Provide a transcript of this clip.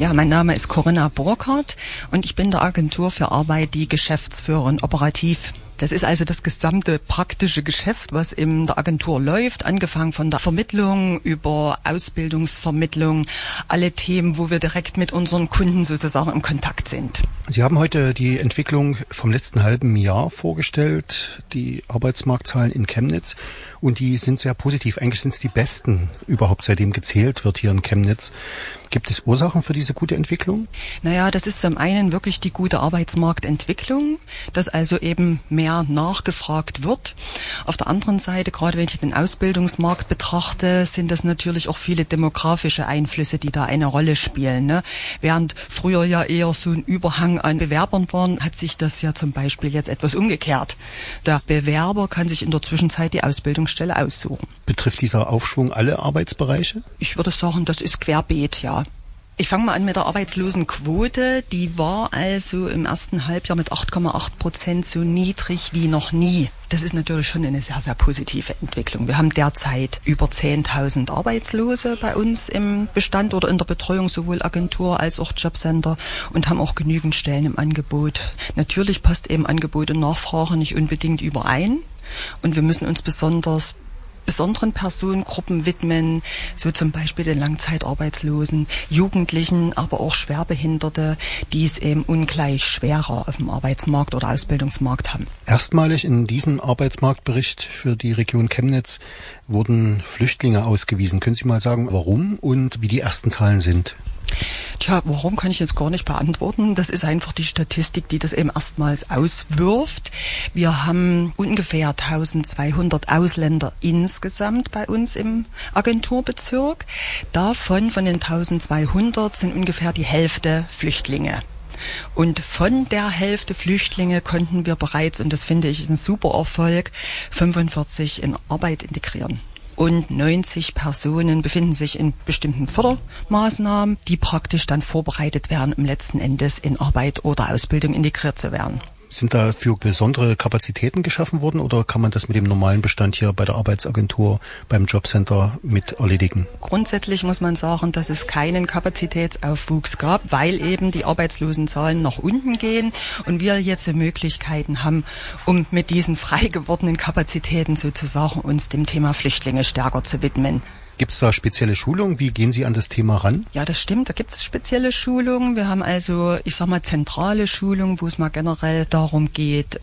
Ja, mein Name ist Corinna Burkhardt und ich bin der Agentur für Arbeit die Geschäftsführerin operativ. Das ist also das gesamte praktische Geschäft, was in der Agentur läuft, angefangen von der Vermittlung über Ausbildungsvermittlung, alle Themen, wo wir direkt mit unseren Kunden sozusagen im Kontakt sind. Sie haben heute die Entwicklung vom letzten halben Jahr vorgestellt, die Arbeitsmarktzahlen in Chemnitz, und die sind sehr positiv. Eigentlich sind es die besten überhaupt, seitdem gezählt wird hier in Chemnitz. Gibt es Ursachen für diese gute Entwicklung? Naja, das ist zum einen wirklich die gute Arbeitsmarktentwicklung, dass also eben mehr nachgefragt wird. Auf der anderen Seite, gerade wenn ich den Ausbildungsmarkt betrachte, sind das natürlich auch viele demografische Einflüsse, die da eine Rolle spielen, ne? Während früher ja eher so ein Überhang an Bewerbern war, hat sich das ja zum Beispiel jetzt etwas umgekehrt. Der Bewerber kann sich in der Zwischenzeit die Ausbildungsstelle aussuchen. Betrifft dieser Aufschwung alle Arbeitsbereiche? Ich würde sagen, das ist querbeet, ja. Ich fange mal an mit der Arbeitslosenquote. Die war also im ersten Halbjahr mit 8,8% so niedrig wie noch nie. Das ist natürlich schon eine sehr, sehr positive Entwicklung. Wir haben derzeit über 10.000 Arbeitslose bei uns im Bestand oder in der Betreuung, sowohl Agentur als auch Jobcenter, und haben auch genügend Stellen im Angebot. Natürlich passt eben Angebot und Nachfrage nicht unbedingt überein und wir müssen uns besonderen Personengruppen widmen, so zum Beispiel den Langzeitarbeitslosen, Jugendlichen, aber auch Schwerbehinderte, die es eben ungleich schwerer auf dem Arbeitsmarkt oder Ausbildungsmarkt haben. Erstmalig in diesem Arbeitsmarktbericht für die Region Chemnitz wurden Flüchtlinge ausgewiesen. Können Sie mal sagen, warum und wie die ersten Zahlen sind? Tja, warum kann ich jetzt gar nicht beantworten. Das ist einfach die Statistik, die das eben erstmals auswirft. Wir haben ungefähr 1200 Ausländer insgesamt bei uns im Agenturbezirk. Davon, von den 1200, sind ungefähr die Hälfte Flüchtlinge. Und von der Hälfte Flüchtlinge konnten wir bereits, und das finde ich ist ein super Erfolg, 45 in Arbeit integrieren. Und 90 Personen befinden sich in bestimmten Fördermaßnahmen, die praktisch dann vorbereitet werden, um letzten Endes in Arbeit oder Ausbildung integriert zu werden. Sind dafür besondere Kapazitäten geschaffen worden oder kann man das mit dem normalen Bestand hier bei der Arbeitsagentur, beim Jobcenter mit erledigen? Grundsätzlich muss man sagen, dass es keinen Kapazitätsaufwuchs gab, weil eben die Arbeitslosenzahlen nach unten gehen und wir jetzt Möglichkeiten haben, um mit diesen frei gewordenen Kapazitäten sozusagen uns dem Thema Flüchtlinge stärker zu widmen. Gibt es da spezielle Schulungen? Wie gehen Sie an das Thema ran? Ja, das stimmt. Da gibt es spezielle Schulungen. Wir haben also, zentrale Schulungen, wo es mal generell darum geht,